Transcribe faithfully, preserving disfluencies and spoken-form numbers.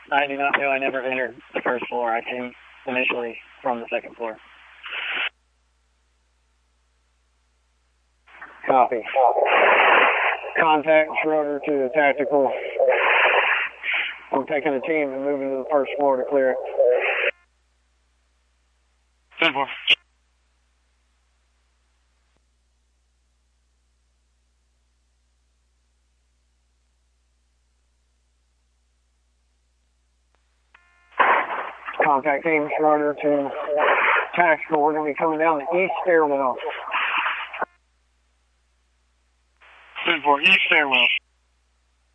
I do not know. I never entered the first floor. I came initially from the second floor. Copy. Contact Schroeder to the tactical. I'm taking a team and moving to the first floor to clear it. ten four. Contact team Schroeder to tactical. We're going to be coming down the east stairwell. ten four, east stairwell.